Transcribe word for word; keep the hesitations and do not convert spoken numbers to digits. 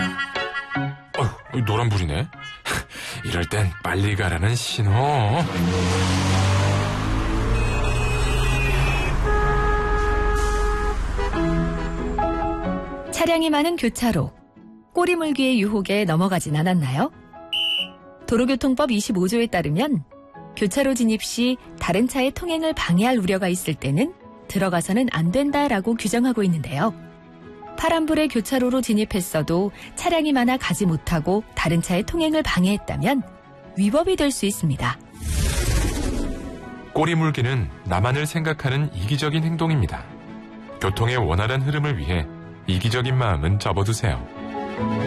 어, 노란불이네. 이럴 땐 빨리 가라는 신호. 차량이 많은 교차로. 꼬리물기의 유혹에 넘어가진 않았나요? 도로교통법 이십오 조에 따르면 교차로 진입 시 다른 차의 통행을 방해할 우려가 있을 때는 들어가서는 안 된다라고 규정하고 있는데요. 파란불에 교차로로 진입했어도 차량이 많아 가지 못하고 다른 차의 통행을 방해했다면 위법이 될 수 있습니다. 꼬리물기는 나만을 생각하는 이기적인 행동입니다. 교통의 원활한 흐름을 위해 이기적인 마음은 접어두세요.